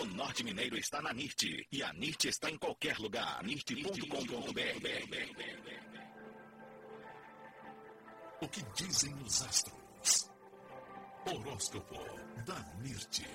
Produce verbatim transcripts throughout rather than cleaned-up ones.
Norte Mineiro está na N I R T e a N I R T está em qualquer lugar. N I R T ponto com ponto B R. O que dizem os astros? Horóscopo da N I R T.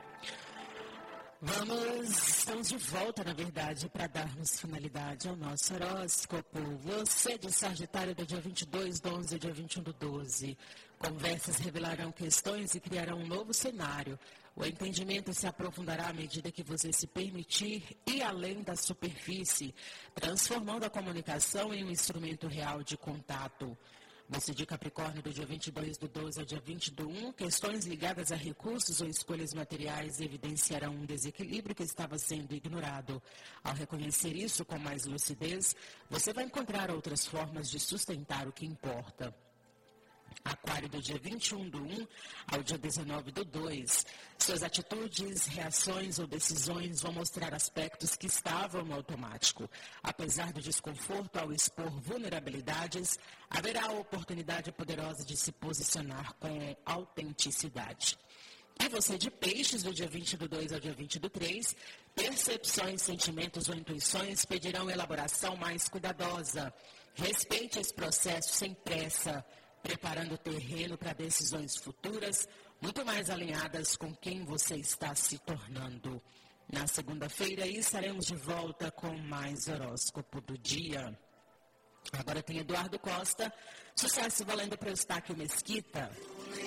Vamos, estamos de volta, na verdade, para darmos finalidade ao nosso horóscopo. Você de Sagitário do dia vinte e dois do onze ao dia vinte e um do doze. Conversas revelarão questões e criarão um novo cenário. O entendimento se aprofundará à medida que você se permitir ir além da superfície, transformando a comunicação em um instrumento real de contato. Você de Capricórnio do dia vinte e dois do doze ao dia vinte do um, questões ligadas a recursos ou escolhas materiais evidenciarão um desequilíbrio que estava sendo ignorado. Ao reconhecer isso com mais lucidez, você vai encontrar outras formas de sustentar o que importa. Aquário do dia vinte e um do um ao dia dezenove do dois. Suas atitudes, reações ou decisões vão mostrar aspectos que estavam no automático. Apesar do desconforto ao expor vulnerabilidades, haverá a oportunidade poderosa de se posicionar com autenticidade. E você de Peixes, do dia vinte do dois ao dia vinte do três, percepções, sentimentos ou intuições pedirão elaboração mais cuidadosa. Respeite esse processo sem pressa, preparando o terreno para decisões futuras, muito mais alinhadas com quem você está se tornando. Na segunda-feira, estaremos de volta com mais horóscopo do dia. Agora tem Eduardo Costa, sucesso valendo para o Eustáquio Mesquita.